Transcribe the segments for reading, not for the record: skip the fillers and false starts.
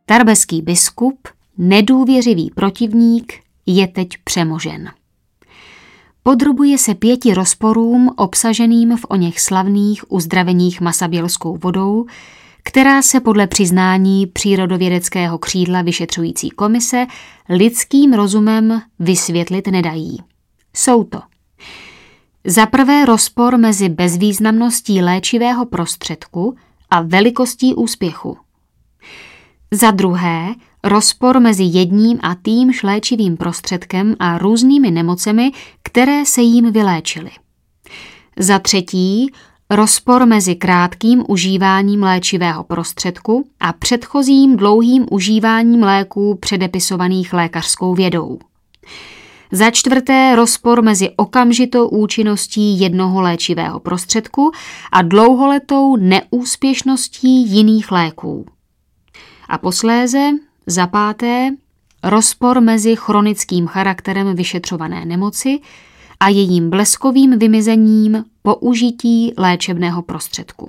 Tarbeský biskup, nedůvěřivý protivník, je teď přemožen. Podrobuje se 5 rozporům obsaženým v oněch slavných uzdraveních masabělskou vodou, která se podle přiznání přírodovědeckého křídla vyšetřující komise lidským rozumem vysvětlit nedají. Jsou to: za prvé rozpor mezi bezvýznamností léčivého prostředku a velikostí úspěchu. Za druhé rozpor mezi jedním a týmž léčivým prostředkem a různými nemocemi, které se jím vyléčily. Za třetí rozpor mezi krátkým užíváním léčivého prostředku a předchozím dlouhým užíváním léků předepisovaných lékařskou vědou. Za čtvrté rozpor mezi okamžitou účinností jednoho léčivého prostředku a dlouholetou neúspěšností jiných léků. A posléze, za páté, rozpor mezi chronickým charakterem vyšetřované nemoci a jejím bleskovým vymizením po užití léčebného prostředku.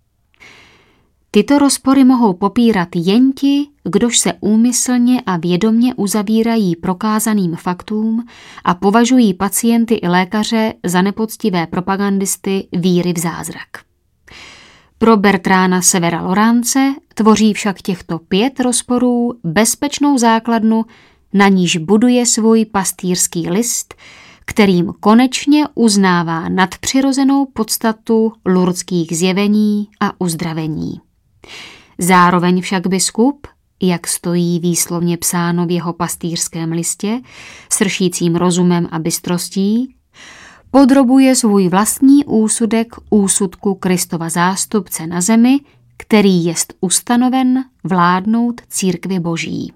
Tyto rozpory mohou popírat jen ti, kdož se úmyslně a vědomě uzavírají prokázaným faktům a považují pacienty i lékaře za nepoctivé propagandisty víry v zázrak. Pro Bertrána Severa Lorance tvoří však těchto 5 rozporů bezpečnou základnu, na níž buduje svůj pastýřský list, kterým konečně uznává nadpřirozenou podstatu lurdských zjevení a uzdravení. Zároveň však biskup, jak stojí výslovně psáno v jeho pastýřském listě, sršícím rozumem a bystrostí, podrobuje svůj vlastní úsudek úsudku Kristova zástupce na zemi, který jest ustanoven vládnout církvi boží.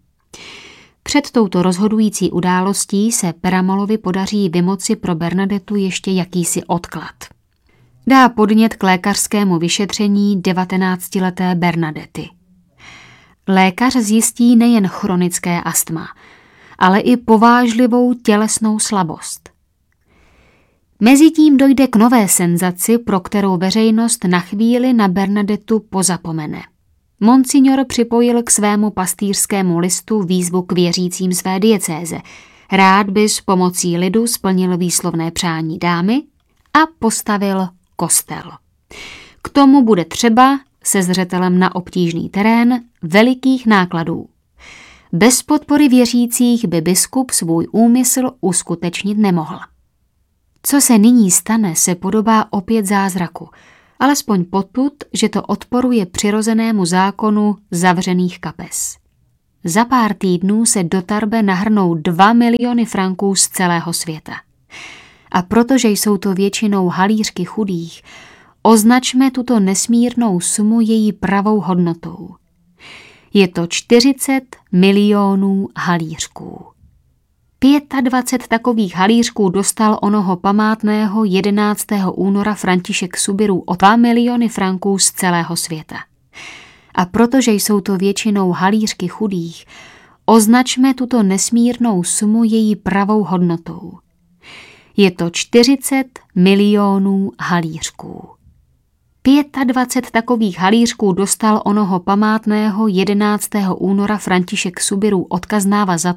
Před touto rozhodující událostí se Peramolovi podaří vymoci pro Bernadetu ještě jakýsi odklad. Dá podnět k lékařskému vyšetření 19leté Bernadety. Lékař zjistí nejen chronické astma, ale i povážlivou tělesnou slabost. Mezitím dojde k nové senzaci, pro kterou veřejnost na chvíli na Bernadetu pozapomene. Monsignor připojil k svému pastýřskému listu výzvu k věřícím své diecéze. Rád by s pomocí lidu splnil výslovné přání dámy a postavil kostel. K tomu bude třeba, se zřetelem na obtížný terén, velikých nákladů. Bez podpory věřících by biskup svůj úmysl uskutečnit nemohl. Co se nyní stane, se podobá opět zázraku, alespoň potud, že to odporuje přirozenému zákonu zavřených kapes. Za pár týdnů se do Tarbes nahrnou 2 miliony franků z celého světa. A protože jsou to většinou halířky chudých, označme tuto nesmírnou sumu její pravou hodnotou. Je to 40 milionů halířků. 25 takových halířků dostal onoho památného 11. února František Subiru o 2 miliony franků z celého světa. A protože jsou to většinou halířky chudých, označme tuto nesmírnou sumu její pravou hodnotou. Je to 40 milionů halířků. 25 takových halířků dostal onoho památného 11. února František Subiru odkaznáva za